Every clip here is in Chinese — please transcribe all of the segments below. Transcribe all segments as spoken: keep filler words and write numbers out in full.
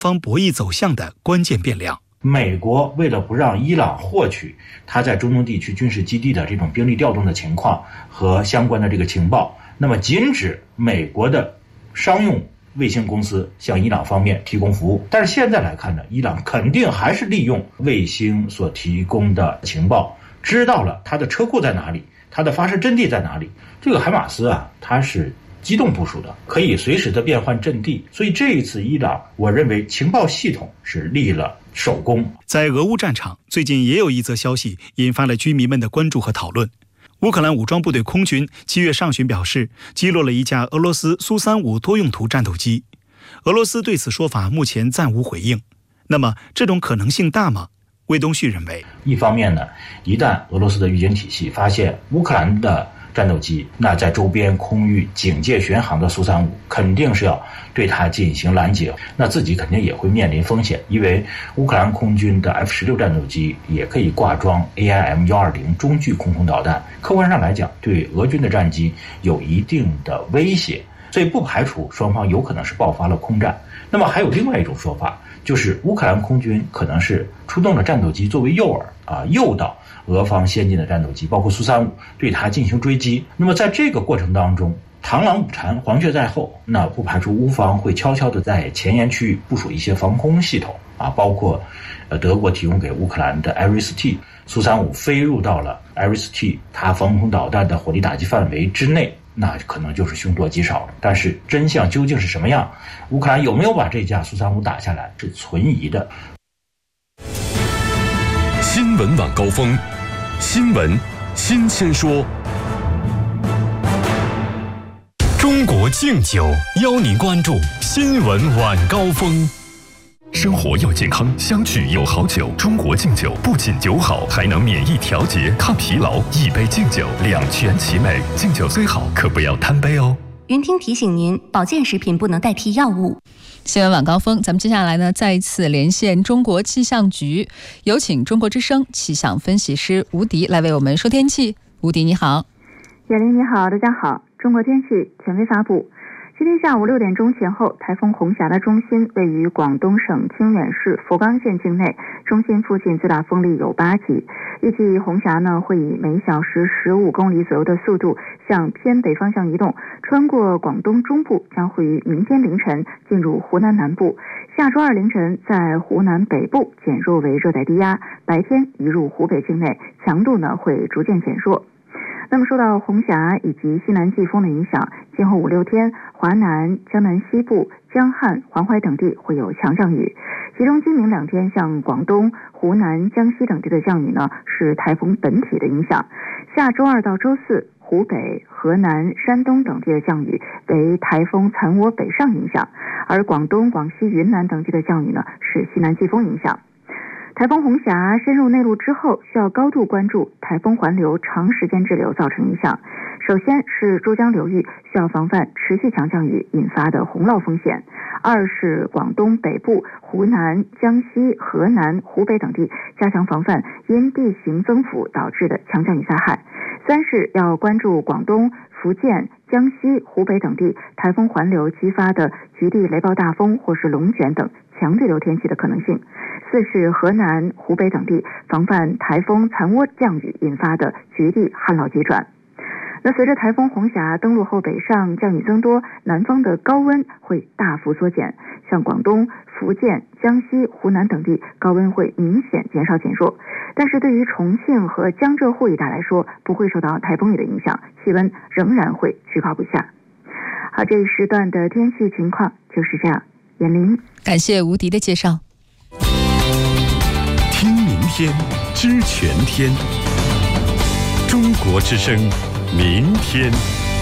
方博弈走向的关键变量。 美国为了不让伊朗获取它在中东地区军事基地的这种兵力调动的情况和相关的这个情报，那么禁止美国的商用卫星公司向伊朗方面提供服务。但是现在来看呢，伊朗肯定还是利用卫星所提供的情报，知道了它的车库在哪里，它的发射阵地在哪里。这个海马斯啊，它是机动部署的，可以随时的变换阵地，所以这一次伊朗，我认为情报系统是立了首功。 在俄乌战场，最近也有一则消息引发了居民们的关注和讨论。乌克兰武装部队空军七月上旬表示，击落了一架俄罗斯苏三五多用途战斗机。俄罗斯对此说法目前暂无回应。那么，这种可能性大吗？魏东旭认为， 一方面呢，一旦俄罗斯的预警体系发现乌克兰的战斗机，那在周边空域警戒巡航的苏三五肯定是要对它进行拦截，那自己肯定也会面临风险，因为乌克兰空军的 F 十六 战斗机也可以挂装 A I M 一二零 中距空空导弹，客观上来讲对俄军的战机有一定的威胁，所以不排除双方有可能是爆发了空战。那么还有另外一种说法，就是乌克兰空军可能是出动了战斗机作为诱饵啊，诱导俄方先进的战斗机，包括苏三五，对它进行追击。那么在这个过程当中，螳螂捕蝉，黄雀在后，那不排除乌方会悄悄的在前沿区域部署一些防空系统啊，包括呃德国提供给乌克兰的艾瑞斯 T， 苏三五飞入到了艾瑞斯 T 它防空导弹的火力打击范围之内，那可能就是凶多吉少了。但是真相究竟是什么样，乌克兰有没有把这架苏三五打下来是存疑的。 新闻晚高峰，新闻新鲜说。中国敬酒邀您关注新闻晚高峰。生活要健康，相聚有好酒。中国敬酒不仅酒好，还能免疫调节、抗疲劳。一杯敬酒，两全其美。敬酒虽好，可不要贪杯哦。 云听提醒您，保健食品不能代替药物。 新闻晚高峰，咱们接下来呢，再一次连线中国气象局，有请中国之声气象分析师吴迪来为我们说天气。吴迪你好。 叶林你好，大家好。中国天气权威发布，今天下午六点钟前后，台风红霞的中心位于广东省清远市佛冈县境内，中心附近最大风力有八级。预计红霞呢会以每小时十五公里左右的速度向偏北方向移动，穿过广东中部，将会于明天凌晨进入湖南南部。下周二凌晨在湖南北部减弱为热带低压，白天移入湖北境内，强度呢会逐渐减弱。那么受到红霞以及西南季风的影响，今后五六天，华南、江南西部、江汉、黄淮等地会有强降雨，其中今明两天向广东、湖南、江西等地的降雨呢是台风本体的影响。下周二到周四，湖北、河南、山东等地的降雨为台风残涡北上影响，而广东、广西、云南等地的降雨呢是西南季风影响。台风红霞深入内陆之后，需要高度关注台风环流长时间滞留造成影响。首先是珠江流域需要防范持续强降雨引发的洪涝风险；二是广东北部、湖南、江西、河南、湖北等地加强防范因地形增幅导致的强降雨灾害；三是要关注广东、福建、江西、湖北等地台风环流激发的局地雷暴大风或是龙卷等强对流天气的可能性；四是河南、湖北等地防范台风残涡降雨引发的局地旱涝急转。那随着台风红霞登陆后北上，降雨增多，南方的高温会大幅缩减，像广东、福建、江西、湖南等地高温会明显减少减弱。但是对于重庆和江浙沪一带来说，不会受到台风雨的影响，气温仍然会居高不下。好，这一时段的天气情况就是这样。严林， 感谢吴迪的介绍。 听明天，知全天。中国之声，明天。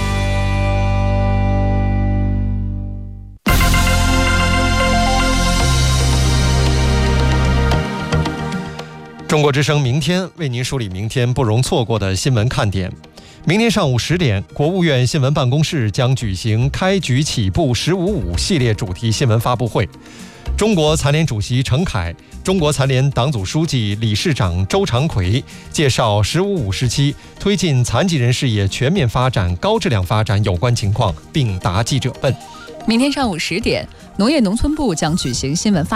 中国之声明天为您梳理明天不容错过的新闻看点。明天上午十点，国务院新闻办公室将举行开局起步十五五系列主题新闻发布会。中国残联主席陈凯、中国残联党组书记、理事长周长奎介绍十五五时期推进残疾人事业全面发展、高质量发展有关情况，并答记者问。 明天上午十点，农业农村部将举行新闻发